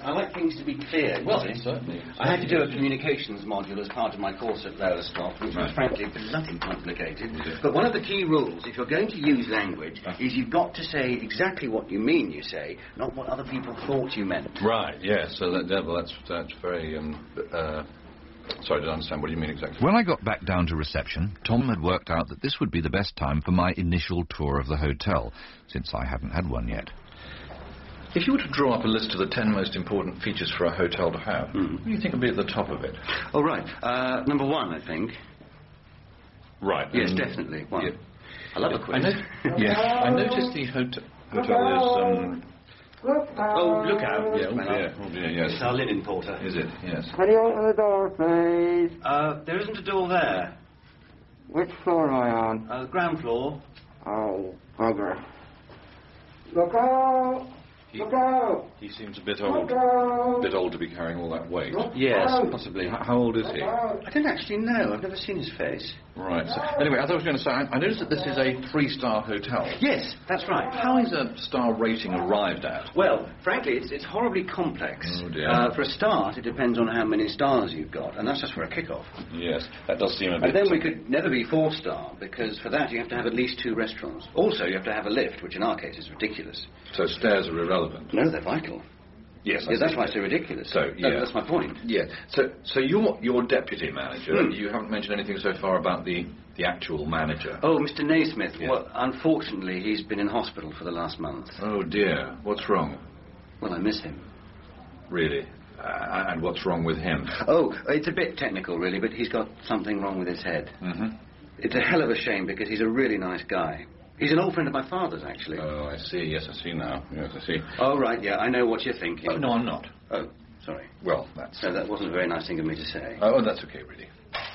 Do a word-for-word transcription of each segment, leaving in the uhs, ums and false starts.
I like things to be clear. Well, certainly. certainly. I had to do a communications module as part of my course at Lowestoft, which Right. was frankly bloody complicated. But one of the key rules, if you're going to use language, uh. is you've got to say exactly what you mean you say, not what other people thought you meant. Right, yes. So that, that, well, that's, that's very... Um, uh, sorry, I don't understand. What do you mean exactly? When I got back down to reception, Tom had worked out that this would be the best time for my initial tour of the hotel, since I hadn't had one yet. If you were to draw up a list of the ten most important features for a hotel to have, mm. what do you think would be at the top of it? Oh, right. Uh, number one, I think. Right. Yes, um, definitely. One. Yeah. I love a quiz. I no yes. I noticed the hot hotel is... Um, oh, look out. Yeah, oh, yeah, oh, yeah, yes. It's our linen porter. Is it? Yes. Can you open the door, please? Uh, there isn't a door there. Which floor am I on? Uh, ground floor. Oh, bugger. Look out! He, Look out! He seems a bit old. A bit old to be carrying all that weight. Yes, possibly. H how old is he? I don't actually know. I've never seen his face. Right. So, anyway, as I was going to say, I, I noticed that this is a three-star hotel. Yes, that's right. How is a star rating arrived at? Well, frankly, it's, it's horribly complex. Oh, dear. Uh, for a start, it depends on how many stars you've got, and that's just for a kick-off. Yes, that does seem a bit... And then we could never be four-star, because for that you have to have at least two restaurants. Also, you have to have a lift, which in our case is ridiculous. So stairs are irrelevant? No, they're vital. Yes, yeah, that's why it's so ridiculous. So, yeah. That, that's my point. Yeah. So, so you're your deputy manager. Hmm. You haven't mentioned anything so far about the the actual manager. Oh, Mister Naismith. Yeah. Well, unfortunately, he's been in hospital for the last month. Oh dear. What's wrong? Well, I miss him. Really? Uh, and what's wrong with him? Oh, it's a bit technical, really, but he's got something wrong with his head. Mm-hmm. It's a hell of a shame because he's a really nice guy. He's an old friend of my father's, actually. Oh, I see. Yes, I see now. Yes, I see. Oh, right, yeah, I know what you're thinking. Oh, no, I'm not. Oh, sorry. Well, that's... So that wasn't a very nice thing of me to say. Oh, that's okay, really.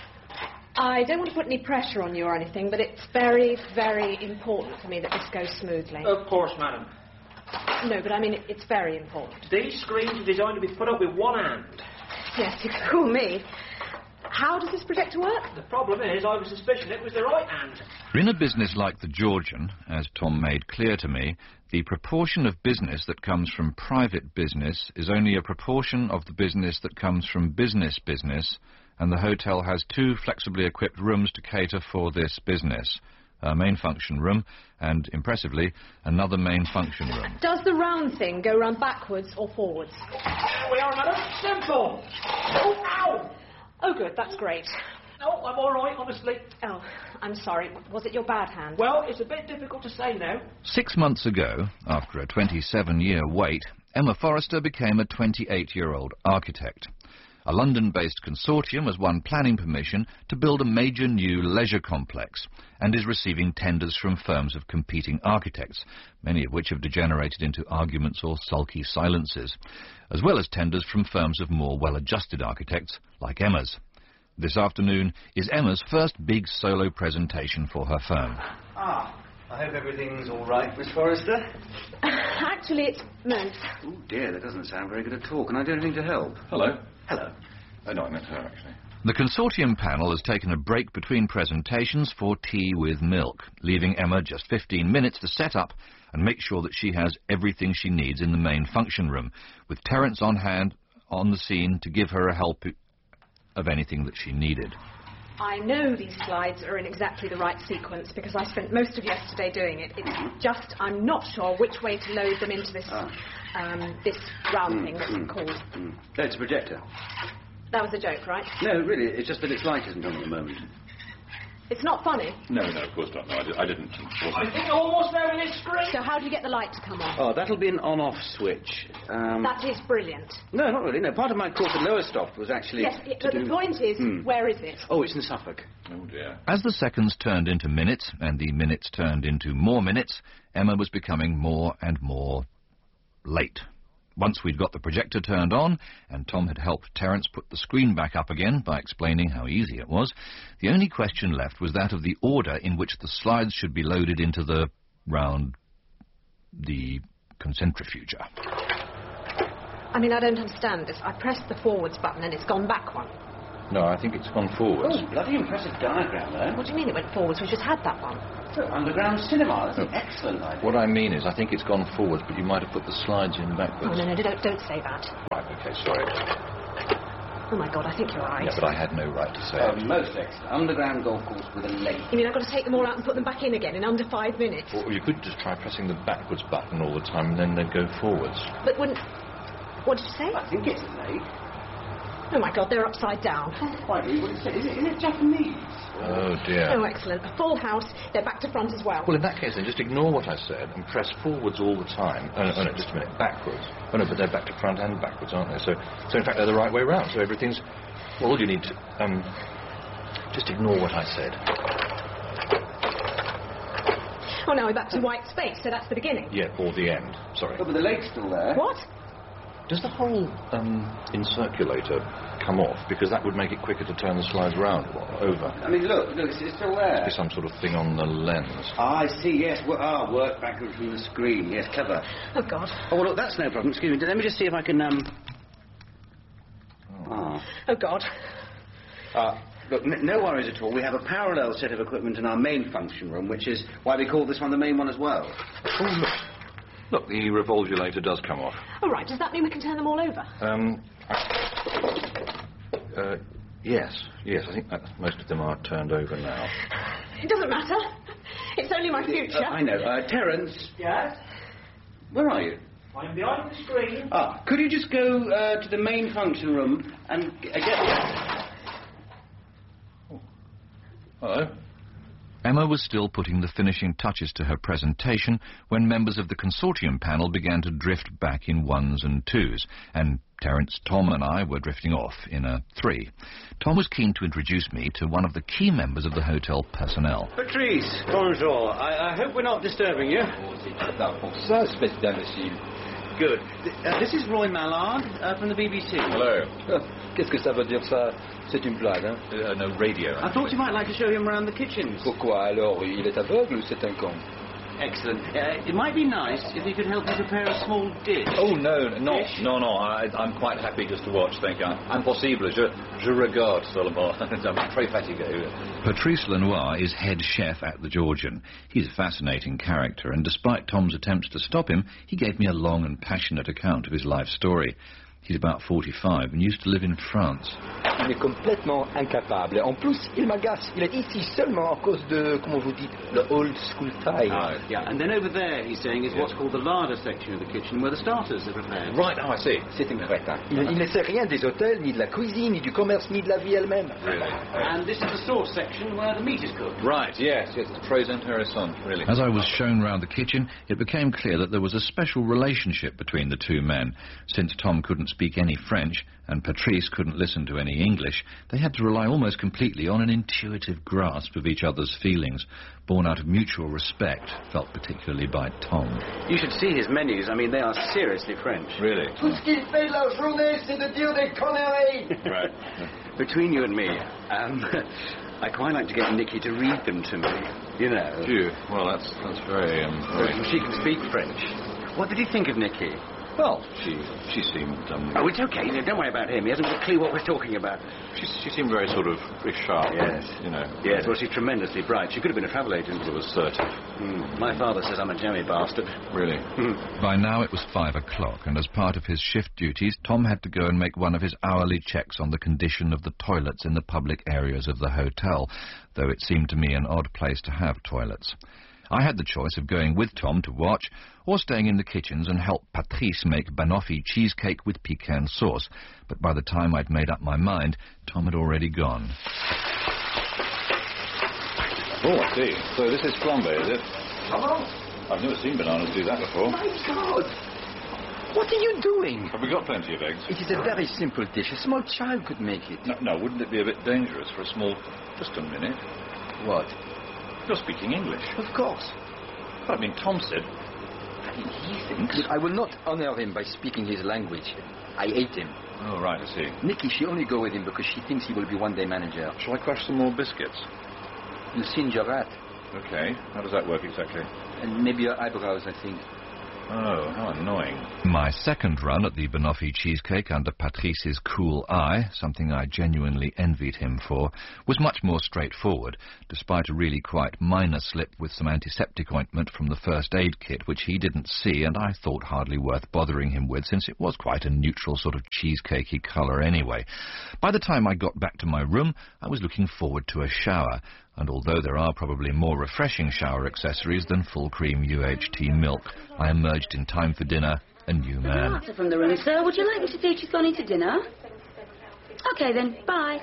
I don't want to put any pressure on you or anything, but it's very, very important for me that this goes smoothly. Of course, madam. No, but I mean, it, it's very important. These screens are designed to be put up with one hand. Yes, you can fool me. How does this projector work? The problem is, I was suspicious it was the right hand. In a business like the Georgian, as Tom made clear to me, the proportion of business that comes from private business is only a proportion of the business that comes from business business, and the hotel has two flexibly equipped rooms to cater for this business. A main function room, and, impressively, another main function room. Does the round thing go round backwards or forwards? There we are, madam. Simple. Oh, ow! Oh, good, that's great. No, I'm all right, honestly. Oh, I'm sorry. Was it your bad hand? Well, it's a bit difficult to say now. Six months ago, after a twenty-seven-year wait, Emma Forrester became a twenty-eight-year-old architect. A London-based consortium has won planning permission to build a major new leisure complex and is receiving tenders from firms of competing architects, many of which have degenerated into arguments or sulky silences, as well as tenders from firms of more well-adjusted architects like Emma's. This afternoon is Emma's first big solo presentation for her firm. Ah, I hope everything's all right, Miss Forrester. Actually, it's meant. Oh, dear, that doesn't sound very good at all. Can I do anything to help? Hello. Hello. Oh, no, I meant her, actually. The consortium panel has taken a break between presentations for tea with milk, leaving Emma just fifteen minutes to set up and make sure that she has everything she needs in the main function room, with Terence on hand on the scene to give her a help of anything that she needed. I know these slides are in exactly the right sequence because I spent most of yesterday doing it. It's just I'm not sure which way to load them into this ah. um, this round mm, thing. What's mm, it called? Mm. No, it's a projector. That was a joke, right? No, really, it's just that its light isn't on at the moment. It's not funny. No, no, of course not. No, I, did, I didn't. I think I'm almost there with this screen. So how do you get the light to come on? Oh, that'll be an on-off switch. Um, that is brilliant. No, not really. No, part of my course at Lowestoft was actually... Yes, it, but do... the point is, hmm. where is it? Oh, it's in Suffolk. Oh, dear. As the seconds turned into minutes, and the minutes turned into more minutes, Emma was becoming more and more late. Once we'd got the projector turned on, and Tom had helped Terence put the screen back up again by explaining how easy it was, the only question left was that of the order in which the slides should be loaded into the round... the concentrifuge. I mean, I don't understand this. I pressed the forwards button and it's gone back one. No, I think it's gone forwards. Oh, bloody impressive diagram, though. What do you mean it went forwards? We just had that one. So, underground cinema. That's no. an excellent idea. What I mean is, I think it's gone forwards, but you might have put the slides in backwards. Oh, no, no, don't, don't say that. Right, Okay, sorry. Oh, my God, I think you're right. Yeah, but I had no right to say Oh, it. most excellent. Underground golf course with a lake. You mean I've got to take them all out and put them back in again in under five minutes? Or you could just try pressing the backwards button all the time and then they'd go forwards. But wouldn't... What did you say? I think it's a lake. Oh, my God, they're upside down. Quite really what it said. Is it, is it Japanese? Oh, dear. Oh, excellent. A full house. They're back to front as well. Well, in that case, then just ignore what I said and press forwards all the time. Oh, no, oh, no, just a minute, backwards. Oh, no, but they're back to front and backwards, aren't they? So, so in fact, they're the right way round. So everything's... Well, all you need to... Um, just ignore what I said. Oh, now we're back to white space, so that's the beginning. Yeah, or the end. Sorry. Oh, but the lake's still there. What? Does the whole um, encirculator come off? Because that would make it quicker to turn the slides round or over. I mean, look, look, it's, it's still there. There's some sort of thing on the lens. Ah, I see, yes. Wo- Ah, work backwards from the screen. Yes, clever. Oh, God. Oh, well, look, that's no problem. Excuse me. Let me just see if I can, um... Ah. Oh, God. Ah, look, n- no worries at all. We have a parallel set of equipment in our main function room, which is why we call this one the main one as well. Oh, look. Look, the revolvulator does come off. All right, does that mean we can turn them all over? Um... I, uh, yes, yes, I think that most of them are turned over now. It doesn't matter. It's only my future. Uh, I know. Uh, Terence, Yes? where are you? I'm behind the screen. Ah, could you just go uh, to the main function room and g- uh, get... Hello? Emma was still putting the finishing touches to her presentation when members of the consortium panel began to drift back in ones and twos, and Terence, Tom and I were drifting off in a three. Tom was keen to introduce me to one of the key members of the hotel personnel. Patrice, bonjour. I, I hope we're not disturbing you. Good. Th- Uh, this is Roy Mallard uh, from the B B C. Hello. Qu'est-ce que ça veut dire ça? C'est une blague, hein? Uh, no, radio. I thought you might like to show him around the kitchens. Pourquoi alors? Il est aveugle ou c'est un con? Excellent. Uh, it might be nice if you could help me prepare a small dish. Oh, no, no, Dish? no, no, I, I'm quite happy just to watch, thank you. Impossible, je, je regarde seulement. I'm très fatigué. Patrice Lenoir is head chef at the Georgian. He's a fascinating character, and despite Tom's attempts to stop him, he gave me a long and passionate account of his life story. He's about forty-five and used to live in France. Il est complètement incapable. En plus, il m'agace. Il est ici seulement à cause de, comment vous dites, le old school style. Oh, yeah, and then over there, he's saying, is what's called the larder section of the kitchen, where the starters are prepared. Right, oh, I see. C'est un crétin. Il, il ne sait rien des hôtels, ni de la cuisine, ni du commerce, ni de la vie elle-même. Really? And this is the sauce section, where the meat is cooked. Right, yes, yes, it's très intéressant, really. As I was shown round the kitchen, it became clear that there was a special relationship between the two men. Since Tom couldn't speak any French and Patrice couldn't listen to any English, they had to rely almost completely on an intuitive grasp of each other's feelings, born out of mutual respect, felt particularly by Tom. You should see his menus. I mean, they are seriously French. Really? Tout ce qu'il fait la journée, c'est de dire des conneries. Right. Between you and me, um, I quite like to get Nikki to read them to me, you know. Do you? Well, that's, that's very, um... very... She can speak French. What did you think of Nikki? Well, she she seemed, um... Oh, it's okay. Don't worry about him. He hasn't got a clue what we're talking about. She, she seemed very sort of, very sharp. Yes. You know. Yes, well, she's tremendously bright. She could have been a travel agent. Sort of assertive. Mm. My father says I'm a jammy bastard. Really? By now it was five o'clock, and as part of his shift duties, Tom had to go and make one of his hourly checks on the condition of the toilets in the public areas of the hotel, though it seemed to me an odd place to have toilets. I had the choice of going with Tom to watch or staying in the kitchens and help Patrice make banoffee cheesecake with pecan sauce, but by the time I'd made up my mind, Tom had already gone. Oh, I see. So this is flambe, is it? Hello? I've never seen bananas do that before. My God! What are you doing? Have we got plenty of eggs? It is a very simple dish. A small child could make it. No, no, wouldn't it be a bit dangerous for a small... Just a minute. What? You're speaking English. Of course. But, I mean, Tom said... He thinks... Look, I will not honor him by speaking his language. I hate him. Oh, right, I see. Nikki, she only go with him because she thinks he will be one day manager. Shall I crush some more biscuits? You'll singe your rat. Okay. How does that work exactly? And maybe your eyebrows, I think. Oh, how annoying. My second run at the banoffee cheesecake under Patrice's cool eye, something I genuinely envied him for, was much more straightforward, despite a really quite minor slip with some antiseptic ointment from the first aid kit, which he didn't see and I thought hardly worth bothering him with, since it was quite a neutral sort of cheesecakey colour anyway. By the time I got back to my room, I was looking forward to a shower, and although there are probably more refreshing shower accessories than full-cream U H T milk, I emerged in time for dinner a new man. Martha from the room, sir. Would you like me to see she's gone into dinner? OK, then. Bye.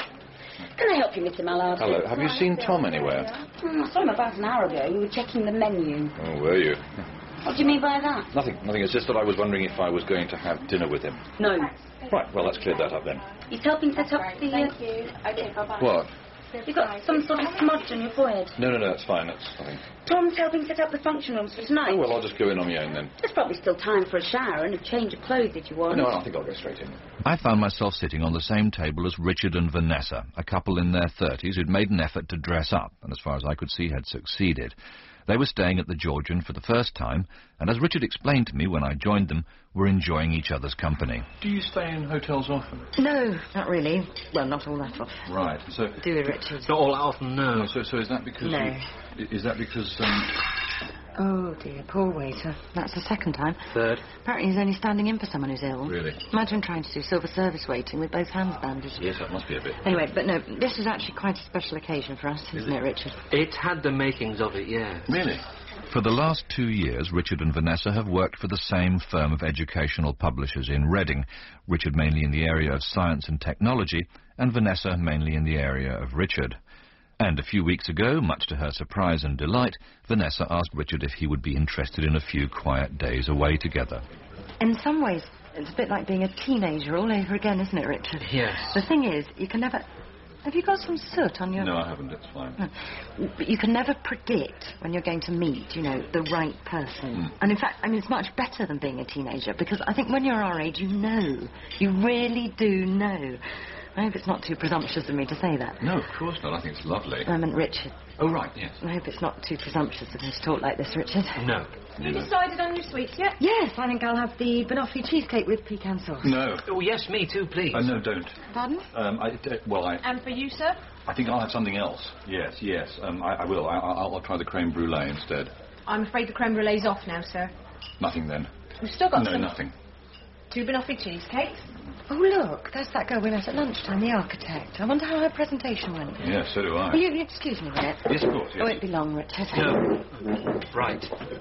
Can I help you, Mister Mallard? Hello. Have you seen Tom anywhere? Mm, I saw him about an hour ago. We were checking the menu. Oh, were you? What do you mean by that? Nothing. Nothing. It's just that I was wondering if I was going to have dinner with him. No. Right. Well, let's clear that up then. He's helping set up Right, the... thank you. OK, bye-bye. What? You've got some sort of smudge on your forehead. No, no, no, that's fine. That's nothing. Tom's helping set up the function rooms for tonight. Oh, well, I'll just go in on my own then. There's probably still time for a shower and a change of clothes if you want. No, I think I'll go straight in. I found myself sitting on the same table as Richard and Vanessa, a couple in their thirties who'd made an effort to dress up, and as far as I could see had succeeded. They were staying at the Georgian for the first time, and as Richard explained to me when I joined them, were enjoying each other's company. Do you stay in hotels often? No, not really. Well, not all that often. Right. So Do we, Richard? Not all that often, no. no, so so is that because No. you, is that because um Oh, dear, poor waiter. That's the second time. Third. Apparently he's only standing in for someone who's ill. Really? Imagine trying to do silver service waiting with both hands bandaged. yes, that must be a bit. Anyway, but no, this is actually quite a special occasion for us, isn't it, Richard? It had the makings of it, yes. Really? For the last two years, Richard and Vanessa have worked for the same firm of educational publishers in Reading, Richard mainly in the area of science and technology, and Vanessa mainly in the area of Richard. And a few weeks ago, much to her surprise and delight, Vanessa asked Richard if he would be interested in a few quiet days away together. In some ways, it's a bit like being a teenager all over again, isn't it, Richard? Yes. The thing is, you can never... Have you got some soot on your... No, I haven't. It's fine. No. But you can never predict when you're going to meet, you know, the right person. Mm. And in fact, I mean, it's much better than being a teenager, because I think when you're our age, you know. You really do know. I hope it's not too presumptuous of me to say that. No, of course not. I think it's lovely. I meant Richard. Oh, right, yes. I hope it's not too presumptuous of me to talk like this, Richard. No. Have you decided on your sweets yet? Yes, I think I'll have the banoffee cheesecake with pecan sauce. No. Oh, yes, me too, please. Uh, no, don't. Pardon? Um, I, uh, well, I, And for you, sir? I think I'll have something else. Yes, yes. Um, I, I will. I, I'll, I'll try the creme brulee instead. I'm afraid the creme brulee's off now, sir. Nothing then. We've still got No, some... nothing. Two banoffee cheesecakes. Oh, look, there's that girl we met at lunchtime, the architect. I wonder how her presentation went. Yes, so do I. Will you, you excuse me a minute? Yes, of course, yes. It won't be long, Richard. No. Right.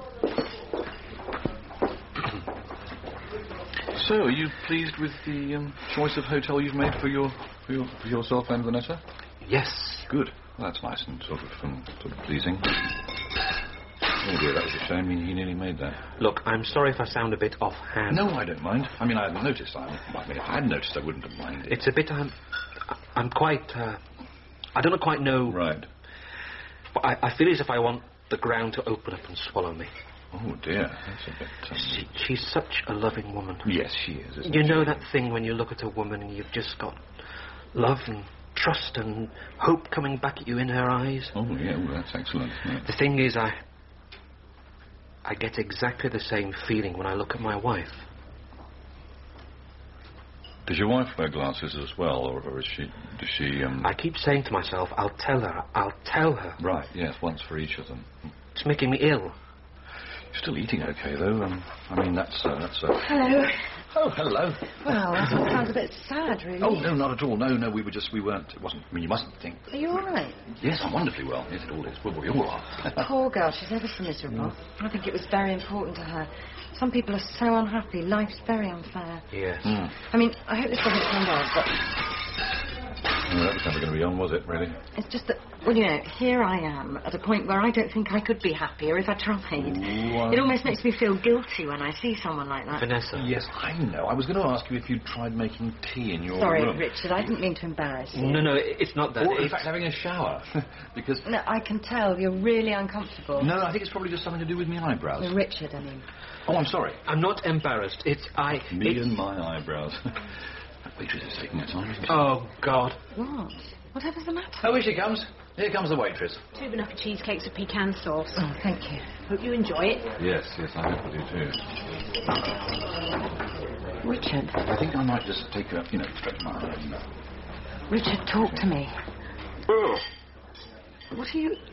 So, are you pleased with the um, choice of hotel you've made for your for, your, for yourself and Vanessa? Yes. Good. Well, that's nice and sort of um, sort of pleasing. Oh dear, that was a shame. He, he nearly made that. Look, I'm sorry if I sound a bit offhand. No, I don't mind. I mean, I hadn't noticed. I, I mean, if I had noticed, I wouldn't have minded. It's a bit... I'm, I'm quite... Uh, I don't quite know... Right. But I, I feel as if I want the ground to open up and swallow me. Oh dear, that's a bit... Um... She, she's such a loving woman. Yes, she is. Isn't You know she? that thing when you look at a woman and you've just got love and trust and hope coming back at you in her eyes? Oh, yeah, well, that's excellent. Yeah. The thing is, I... I get exactly the same feeling when I look at my wife. Does your wife wear glasses as well, or, or is she... Does she... Um... I keep saying to myself, I'll tell her, I'll tell her. Right, yes, once for each of them. It's making me ill. You're still eating okay, though. Um, I mean, that's... Uh, that's uh... Hello. Oh, hello. Well, that sounds a bit sad, really. Oh, no, not at all. No, no, we were just... We weren't... It wasn't... I mean, you mustn't think... Are you all right? Yes, I'm wonderfully well. Yes, it all is. Well, we all are. Poor girl, she's ever so miserable. I think it was very important to her. Some people are so unhappy. Life's very unfair. Yes. Mm. I mean, I hope this doesn't sound odd, but No, that was never going to be on, was it, really? it's just that, well, you know, here I am at a point where I don't think I could be happier if I tried. Ooh, I- It almost makes me feel guilty when I see someone like that. Vanessa. Yes, I know. I was going to ask you if you'd tried making tea in your Sorry, room. Richard, I didn't mean to embarrass you. No, no, it's not that. Or, in It's- fact, having a shower. Because... No, I can tell you're really uncomfortable. No, I think it's probably just something to do with my eyebrows. Well, Richard, I mean. Oh, I'm sorry. I'm not embarrassed. It's I... Me it's- and my eyebrows. That waitress is taking her time, isn't she? Oh, God. What? Whatever's the matter? Oh, here she comes. Here comes the waitress. Two banana cheesecakes with pecan sauce. Oh, thank you. Hope you enjoy it. Yes, yes, I hope I do too. Richard. I think I might just take a, you know, stretch my arm. Richard, talk to me. Oh. What are you...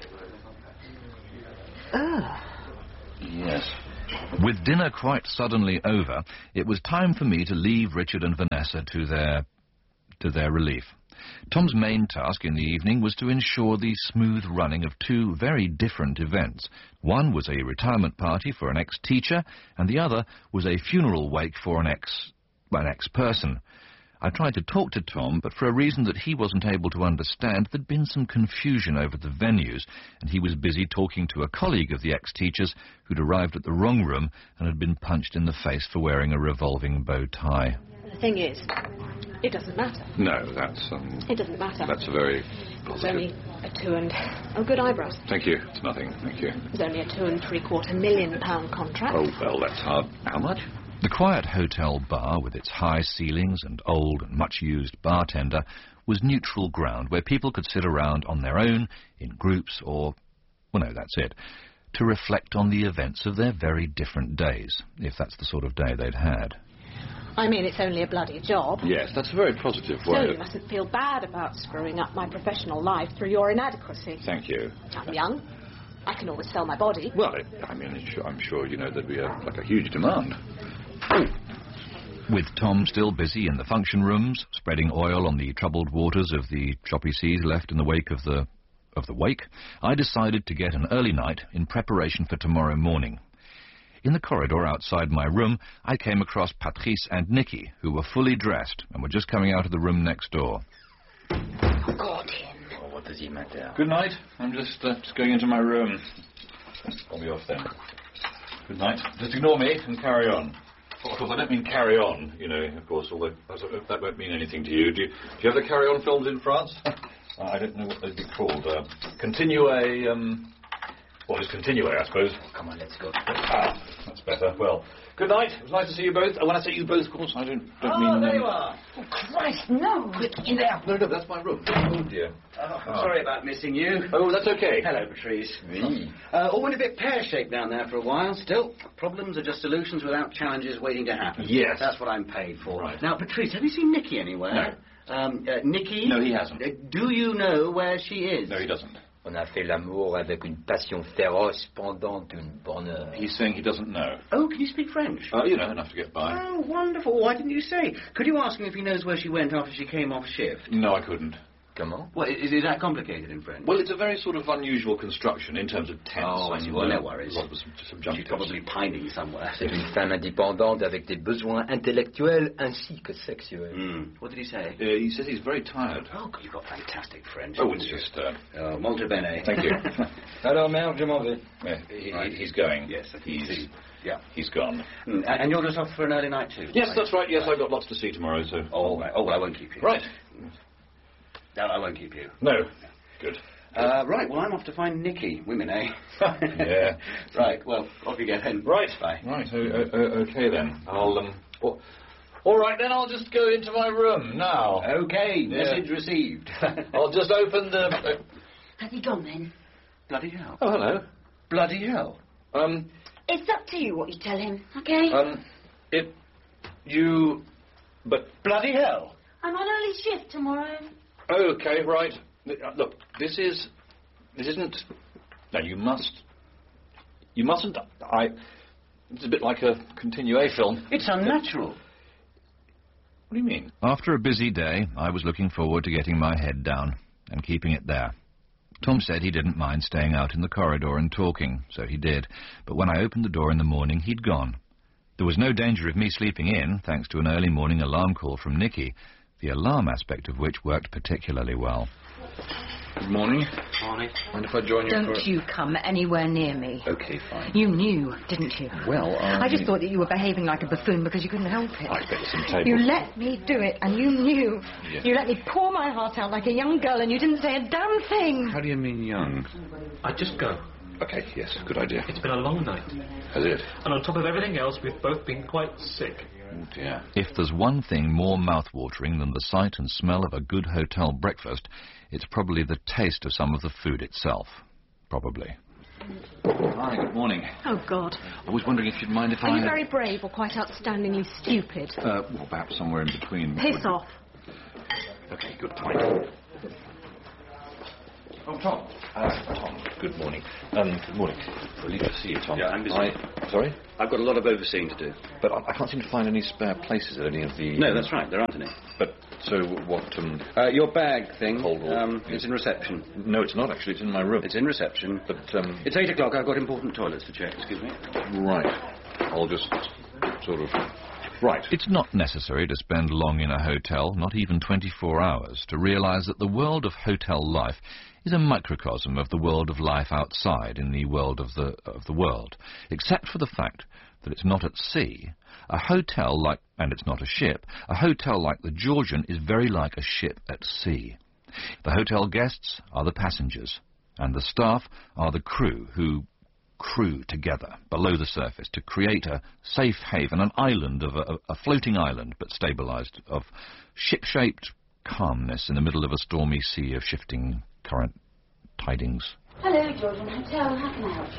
Oh. Yes. With dinner quite suddenly over, it was time for me to leave Richard and Vanessa to their... to their relief. Tom's main task in the evening was to ensure the smooth running of two very different events. One was a retirement party for an ex-teacher, and the other was a funeral wake for an ex... an ex-person. I tried to talk to Tom, but for a reason that he wasn't able to understand, there'd been some confusion over the venues, and he was busy talking to a colleague of the ex-teacher's who'd arrived at the wrong room and had been punched in the face for wearing a revolving bow tie. The thing is, it doesn't matter. No, that's, um... It doesn't matter. That's a very It's positive... only a two and... Oh, good eyebrows. Thank you. It's nothing. Thank you. It's only a two and three-quarter million pound contract. Oh, well, that's hard. How much? The quiet hotel bar, with its high ceilings and old and much-used bartender, was neutral ground where people could sit around on their own, in groups, or... well, no, that's it, to reflect on the events of their very different days, if that's the sort of day they'd had. I mean, it's only a bloody job. Yes, that's a very positive So way you of... mustn't feel bad about screwing up my professional life through your inadequacy. Thank you. I'm young. I can always sell my body. Well, it, I mean, it's, I'm sure, you know, there'd be a, like a huge demand. With Tom still busy in the function rooms, spreading oil on the troubled waters of the choppy seas left in the wake of the... of the wake, I decided to get an early night in preparation for tomorrow morning. In the corridor outside my room, I came across Patrice and Nicky, who were fully dressed and were just coming out of the room next door. Got him. Oh, what does he matter? Good night. I'm just, uh, just going into my room. I'll be off then. Good night. Just ignore me and carry on. Of course, I don't mean carry on, you know, of course, although that won't mean anything to you. Do you, do you have the carry-on films in France? uh, I don't know what they'd be called. Uh, continue a... Um, Well, just continue, I suppose. Come on, let's go. Ah, that's better. Well, good night. It was nice to see you both. And when I say you both, of course, I don't, don't oh, mean... Oh, there um, you are. Oh, Christ, no. Quick, in there. No, no, that's my room. Oh, dear. Oh, I'm sorry about missing you. Oh, that's okay. Hello, Patrice. Oui. Uh, all went a bit pear-shaped down there for a while. Still, problems are just solutions without challenges waiting to happen. Yes. That's what I'm paid for. Right. Now, Patrice, have you seen Nicky anywhere? No. Um, uh, Nicky? No, he hasn't. Uh, do you know where she is? No, he doesn't. On a fait l'amour avec une passion féroce pendant une bonne heure. He's saying he doesn't know. Oh, can you speak French? Uh, you know, enough to get by. Oh, wonderful. Why didn't you say? Could you ask him if he knows where she went after she came off shift? No, I couldn't. Comment? Well, is, is that complicated in French? Well, it's a very sort of unusual construction in terms of tense. Oh, I see. Well, no worries. A lot of sub- subjunctives. She's probably pining somewhere. C'est une femme indépendante avec des besoins intellectuels ainsi que sexuels. Mm. What did he say? Uh, he says he's very tired. Oh, God, you've got fantastic French. Oh, it's just... Uh, Oh, molto bene. Thank you. Alors, merde, je m'en vais. yeah, he, Right. he's going. Yes, I can he's, see. Yeah. He's gone. Mm, and you're just off for an early night too? Yes, right? that's right. Yes, I've got lots to see tomorrow, so... Oh, right. Oh, well, I won't keep you. Right. No, I won't keep you. No. Good. Uh, right, well, I'm off to find Nicky. Women, eh? Yeah. Right, well, off you get then. Right. Bye. Right, o- o- o- okay then. I'll, um... Well, all right, then I'll just go into my room now. Okay, Yeah. message received. I'll just open the... Uh, Has he gone then? Bloody hell. oh, hello. Bloody hell. Um, It's up to you what you tell him, okay? um, it... You... But... Bloody hell. I'm on early shift tomorrow. Okay, right. Uh, Look, this is... This isn't... No, you must... You mustn't... I... It's a bit like a continue film. It's unnatural. What do you mean? After a busy day, I was looking forward to getting my head down and keeping it there. Tom said he didn't mind staying out in the corridor and talking, so he did. But when I opened the door in the morning, he'd gone. There was no danger of me sleeping in, thanks to an early morning alarm call from Nicky, the alarm aspect of which worked particularly well. Good morning. Morning. Mind if I join you Don't for... a- you come anywhere near me. Okay, fine. You knew, didn't you? Well, I... I just thought that you were behaving like a buffoon because you couldn't help it. I bet some tables. You let me do it, and you knew. Yeah. You let me pour my heart out like a young girl, and you didn't say a damn thing. How do you mean young? I'd just go. Okay, yes, good idea. It's been a long night. Has it? And on top of everything else, we've both been quite sick. Oh, dear. If there's one thing more mouth-watering than the sight and smell of a good hotel breakfast, it's probably the taste of some of the food itself. Probably. Hi, good morning. Oh, God. I was wondering if you'd mind if Are I... you very brave or quite outstandingly stupid? Uh, well, perhaps somewhere in between. Piss would... off. Okay, good point. Oh, Tom. Uh, Tom, good morning. Um, good morning. Relieved to see you, Tom. Yeah, I'm busy. I... Sorry? I've got a lot of overseeing to do. But I, I can't seem to find any spare places at any of the... No, that's right. There aren't any. But, so, what, um... Uh, your bag thing, Hold on. um, it's in reception. No, it's not, actually. It's in my room. It's in reception. But, um... It's eight o'clock. I've got important toilets to check. Excuse me. Right. I'll just sort of... Right. It's not necessary to spend long in a hotel, not even twenty-four hours, to realise that the world of hotel life is a microcosm of the world of life outside in the world of the of the world. Except for the fact that it's not at sea, a hotel like, and it's not a ship, a hotel like the Georgian is very like a ship at sea. The hotel guests are the passengers, and the staff are the crew who crew together below the surface to create a safe haven, an island of a, a floating island, but stabilised, of ship-shaped calmness in the middle of a stormy sea of shifting current tidings. Hello, Georgian Hotel. How can I help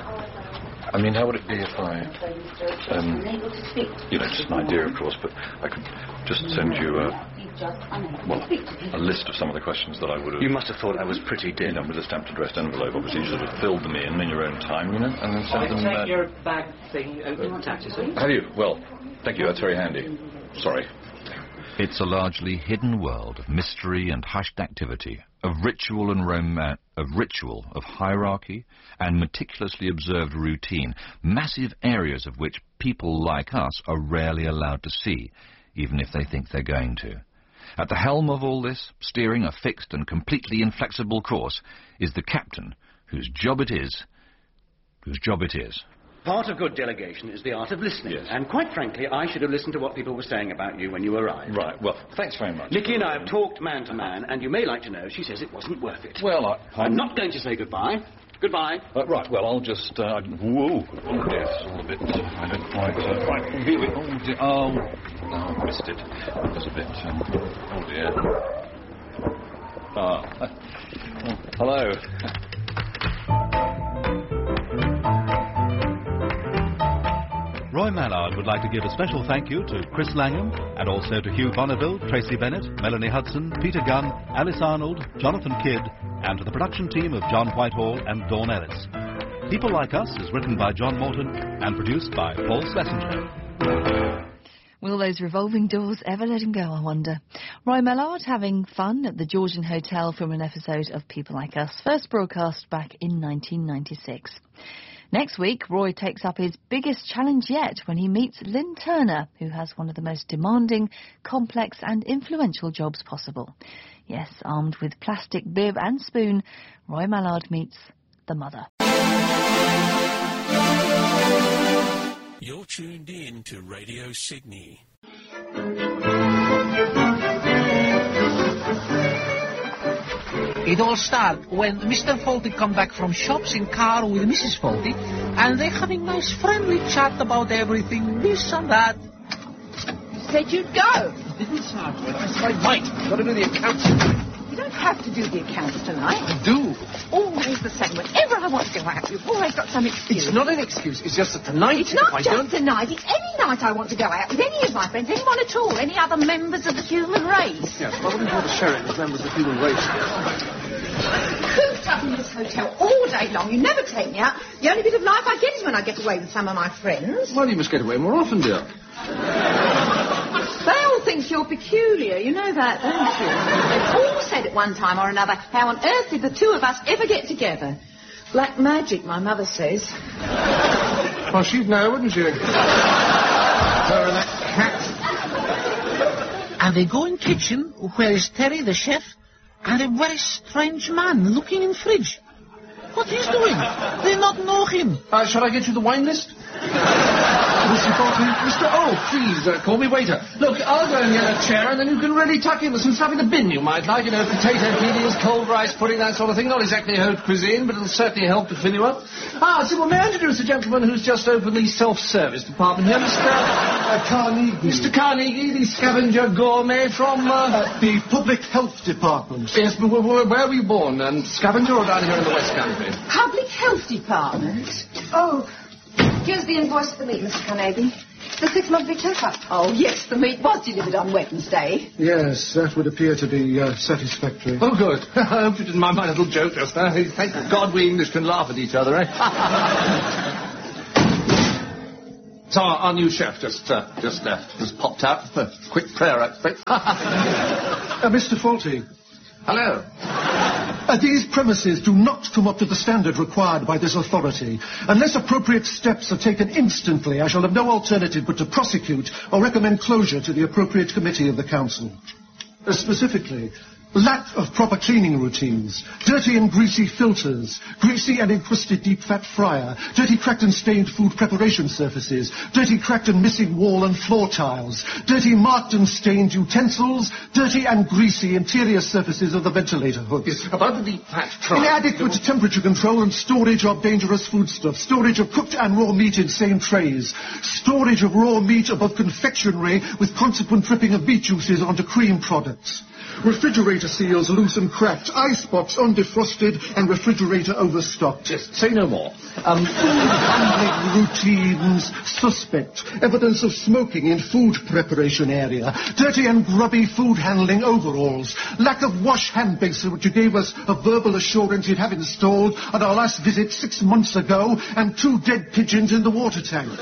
you? I mean, how would it be if I... Um, you know, just an idea, of course, but I could just send you a... Well, a list of some of the questions that I would have... You must have thought I was pretty dim. You know, with a stamped addressed envelope. Obviously, you sort of filled them in in your own time, you know, and then sent I'll them... take Uh, your bag thing over to the taxi, sir. Have you? Well, thank you. That's very handy. Sorry. It's a largely hidden world of mystery and hushed activity, of ritual and romance, of ritual, of hierarchy, and meticulously observed routine, massive areas of which people like us are rarely allowed to see, even if they think they're going to. At the helm of all this, steering a fixed and completely inflexible course, is the captain, whose job it is, whose job it is. Part of good delegation is the art of listening. Yes. And quite frankly, I should have listened to what people were saying about you when you arrived. Right. Well, thanks very much. Nicky and I have talked man to man, and you may like to know she says it wasn't worth it. Well, I... I'm not going to say goodbye. Goodbye. Uh, right, well, I'll just... Uh, whoa. Oh, dear, it's all a bit... I don't quite... Uh, right, here we... Oh, dear. Oh, no, I missed it. It was a bit... Um, oh, dear. Ah. Oh, hello. Roy Mallard would like to give a special thank you to Chris Langham and also to Hugh Bonneville, Tracy Bennett, Melanie Hudson, Peter Gunn, Alice Arnold, Jonathan Kidd, and to the production team of John Whitehall and Dawn Ellis. People Like Us is written by John Morton and produced by Paul Schlesinger. Will those revolving doors ever let him go, I wonder? Roy Mallard having fun at the Georgian Hotel from an episode of People Like Us, first broadcast back in nineteen ninety-six. Next week, Roy takes up his biggest challenge yet when he meets Lynn Turner, who has one of the most demanding, complex and influential jobs possible. Yes, armed with plastic bib and spoon, Roy Mallard meets the mother. You're tuned in to Radio Sydney. It all started when Mister Fawlty come back from shops in car with Missus Fawlty, and they're having nice friendly chat about everything, this and that. Said you'd go. Didn't start with. I said I might. Got to do the accounts. You don't have to do the accounts tonight. I do. Always the same. Whenever I want to go out, you've always got some excuse. It's not an excuse. It's just that tonight. It's not if I just don't... tonight. It's any night I want to go out with any of my friends, anyone at all, any other members of the human race. Yes, well, I wouldn't bother sharing with members of the human race. Cooped up in this hotel all day long. You never take me out. The only bit of life I get is when I get away with some of my friends. Well, you must get away more often, dear. They all think you're peculiar. You know that, don't you? They've all said at one time or another, how on earth did the two of us ever get together? Black magic, my mother says. Well, she'd know, wouldn't she? Her and that cat. And they go in kitchen, where is Terry, the chef, and a very strange man looking in fridge. What he's doing? They not know him. Uh, shall I get you the wine list? Mister Faulty? Mister Oh, please, uh, call me waiter. Look, I'll go and get a chair, and then you can really tuck in with some stuff in the bin you might like. You know, potato peelings, cold rice pudding, that sort of thing. Not exactly haute cuisine, but it'll certainly help to fill you up. Ah, so, well, may I introduce the gentleman who's just opened the self-service department here, Mister Uh, Carnegie. Mister Carnegie, the scavenger gourmet from... Uh, uh, the Public Health Department. Yes, but where, where, where were you born? Um, scavenger or down here in the West Country? Public Health Department? Oh, here's the invoice for the meat, Mister Carnegie. The six-month Victor Cup. Oh, yes, the meat was delivered on Wednesday. Yes, that would appear to be uh, satisfactory. Oh, good. I hope you didn't mind my little joke just now. Thank God we English can laugh at each other, eh? So our, our new chef just uh, just uh, just popped out. A quick prayer, I expect. uh, Mister Faulty. Hello. Uh, these premises do not come up to the standard required by this authority. Unless appropriate steps are taken instantly, I shall have no alternative but to prosecute or recommend closure to the appropriate committee of the council. Uh, specifically, lack of proper cleaning routines, dirty and greasy filters, greasy and encrusted deep fat fryer, dirty cracked and stained food preparation surfaces, dirty cracked and missing wall and floor tiles, dirty marked and stained utensils, dirty and greasy interior surfaces of the ventilator hoods. Yes, about the deep fat fryer. Inadequate temperature control and storage of dangerous foodstuffs, storage of cooked and raw meat in same trays, storage of raw meat above confectionery with consequent dripping of beet juices onto cream products. Refrigerator seals loose and cracked, icebox undefrosted, and refrigerator overstocked. Just say no more. Um, food handling routines suspect. Evidence of smoking in food preparation area. Dirty and grubby food handling overalls. Lack of wash hand bags which you gave us a verbal assurance you'd have installed at our last visit six months ago, and two dead pigeons in the water tank.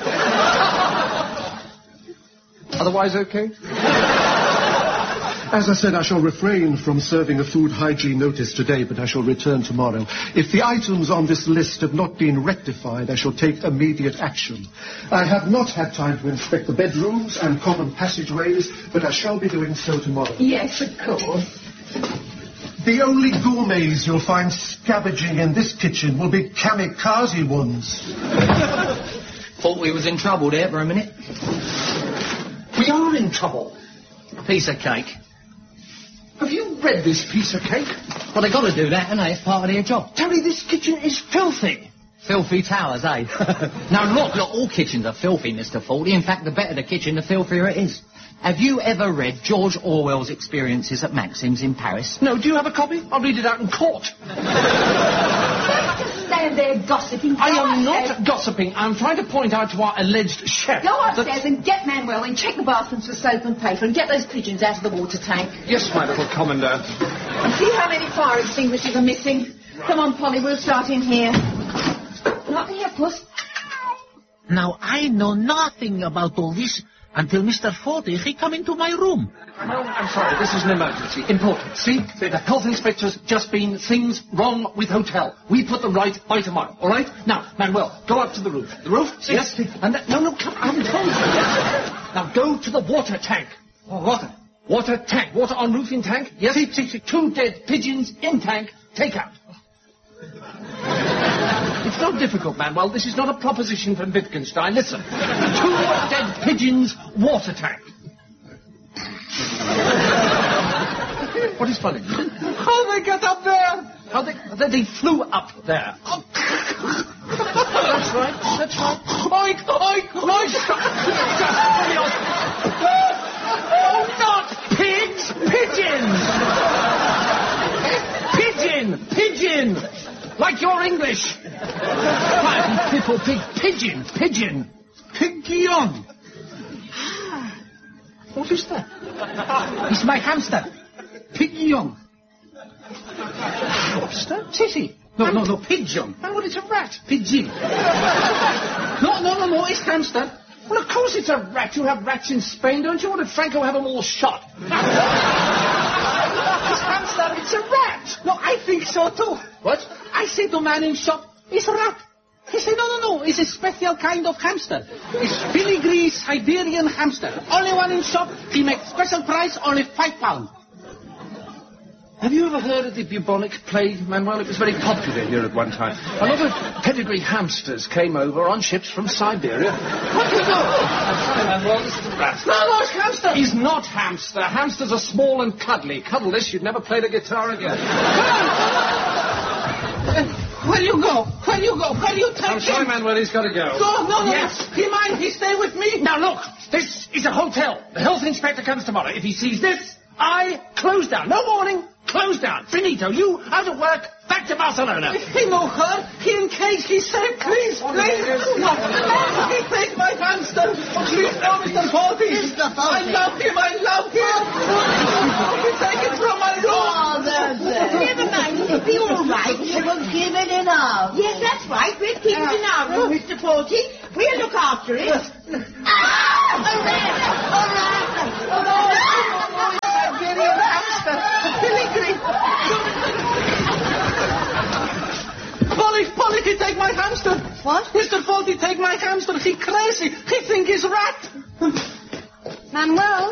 Otherwise okay? As I said, I shall refrain from serving a food hygiene notice today, but I shall return tomorrow. If the items on this list have not been rectified, I shall take immediate action. I have not had time to inspect the bedrooms and common passageways, but I shall be doing so tomorrow. Yes, of course. The only gourmets you'll find scavenging in this kitchen will be kamikaze ones. Thought we was in trouble there for a minute. We are in trouble. Piece of cake. Have you read this piece of cake? Well, they got to do that, and it's part of their job. Terry, this kitchen is filthy. Filthy towers, eh? Now, look, look, all kitchens are filthy, Mister Faulty. In fact, the better the kitchen, the filthier it is. Have you ever read George Orwell's Experiences at Maxim's in Paris? No, do you have a copy? I'll read it out in court. Stand there gossiping. Go I am upstairs. not gossiping. I'm trying to point out to our alleged chef. Go upstairs that... and get Manuel and check the bathrooms for soap and paper and get those pigeons out of the water tank. Yes, my little commandant. And see how many fire extinguishers are missing. Come on, Polly, we'll start in here. Not here, Puss. Now, I know nothing about all this until Mister Faulty, he come into my room. No, I'm sorry, this is an emergency. Important. See, the health inspector's just been things wrong with hotel. We put them right by tomorrow, all right? Now, Manuel, go up to the roof. The roof? See? Yes. And that, no, no, come, I haven't told you. Now, go to the water tank. Oh, water. Water tank. Water on roof in tank? Yes. See, see, see. Two dead pigeons in tank. Take out. It's not difficult, Manuel. This is not a proposition from Wittgenstein. Listen. Two dead pigeons, water tank. What is funny? How they got up there? How they, they, they flew up there. Oh. That's right, that's right. Oink, oink, oink. Oh, not pigs, pigeons. Pigeon, pigeon. Like your English. Right, people, pig, pigeon, pigeon. Pigeon. What is that? It's my hamster. Pigeon. Hamster? Titty. No, no, no, pigeon. Oh, well, it's a rat. Pigeon. No, no, no, no, it's hamster. Well, of course it's a rat. You have rats in Spain, don't you? Or did Franco have them all shot? It's hamster, it's a rat. No, I think so too. What? I said to man in shop, it's a rat. He said, no, no, no, it's a special kind of hamster. It's filigree Siberian hamster. Only one in shop, he makes special price, only five pounds. Have you ever heard of the bubonic plague, Manuel? It was very popular here at one time. A lot of pedigree hamsters came over on ships from Siberia. What do you know? I'm sorry, Manuel, this is a rat. No, no, it's hamster. He's not hamster. Hamsters are small and cuddly. Cuddle this, you'd never play the guitar again. Where you go? Where you go? Where you take him? I'm sorry, Manuel, he's got to go. Go? No, no. Yes. He mind he stay with me? Now, look, this is a hotel. The health inspector comes tomorrow. If he sees this, I close down. No warning. Close down. Finito. You out of work. Back to Barcelona. If he no hurt, he in cage, he say, please, please. He take my hamster. Please, no, Mister Forty. Mister Forty. I love him, I love him. He take it from my room. Oh, that's it. Never mind, it'll be all right. We will give it in our room. Yes, that's right. We'll keep it in our room, Mister Forty. We'll look after it. Ah! A rat! A rat! A rat! Siberian hamster. A filigree. Polly, Polly, he take my hamster. What? Mister Forty take my hamster. He crazy. He think he's rat. Manuel,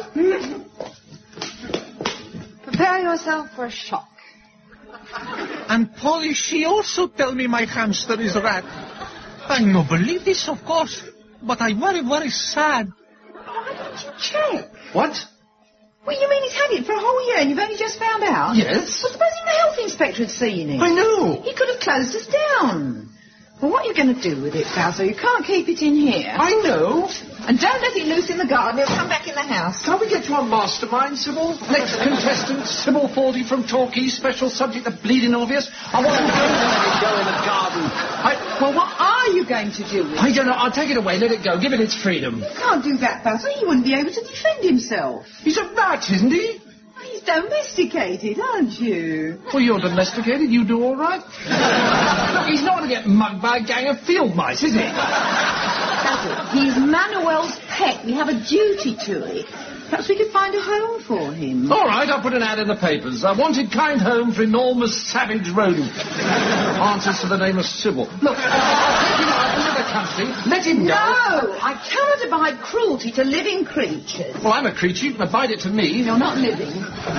prepare yourself for a shock. And Polly, she also tell me my hamster is rat. I no believe this, of course, but I very, very sad. Why don't you check? What? Well, you mean he's had it for a whole year and you've only just found out? Yes. Well, supposing the health inspector had seen it. I know. He could have closed us down. Well, what are you going to do with it, Basil? You can't keep it in here. I know. And don't let it loose in the garden. It'll come back in the house. Can we get to our mastermind, Sybil? Next contestant, Sybil Forty from Torquay, special subject, the bleeding obvious. I wasn't going to let it go in the garden. I, well, what are you going to do with it? I don't know. I'll take it away. Let it go. Give it its freedom. You can't do that, Basil. He wouldn't be able to defend himself. He's a rat, isn't he? He's domesticated, aren't you? Well, you're domesticated. You do all right. Look, he's not going to get mugged by a gang of field mice, is he? Basil, he's Manuel's pet. We have a duty to it. Perhaps we could find a home for him. All right, I'll put an ad in the papers. I wanted kind home for enormous savage rodent. Answers to the name of Sybil. Look, I'll take him out into the country. Let him go. No, I cannot abide cruelty to living creatures. Well, I'm a creature. You can abide it to me. You're not living.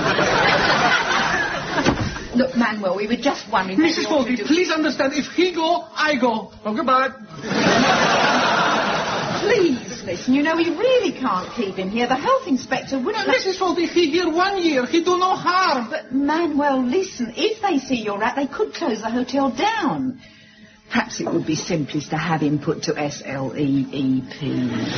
Look, Manuel, we were just wondering... Missus Forty, please understand, if he go, I go. Oh, goodbye. Please, listen, you know, we really can't keep him here. The health inspector wouldn't... No, Missus Forty, he here one year. He do no harm. But, Manuel, listen, if they see you're rat, they could close the hotel down. Perhaps it would be simplest to have him put to S L E E P.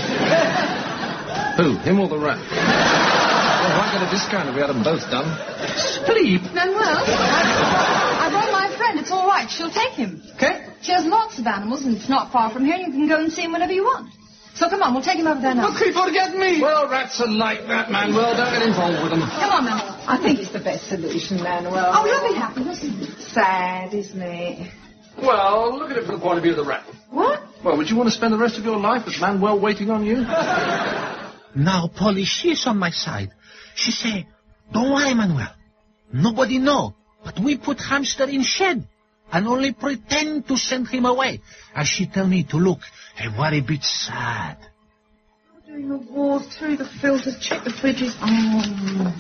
Who, him or the rat? Well, if I get a discount if we had them both done. Sleep? Manuel, I, I brought my friend. It's all right. She'll take him. Okay. She has lots of animals, and it's not far from here, and you can go and see him whenever you want. So come on, we'll take him over there now. Look, he forget me. Well, rats are like that, Manuel. Don't get involved with them. Come on, Manuel. I think it's the best solution, Manuel. Oh, he'll be happy, listen. Sad, isn't it? Well, look at it from the point of view of the rat. What? Well, would you want to spend the rest of your life with Manuel waiting on you? Now, Polly, she's on my side. She say, don't worry, Manuel. Nobody know, but we put hamster in shed and only pretend to send him away. And she tell me to look a very bit sad. Doing the walls, through the filters, check the fridges. Oh.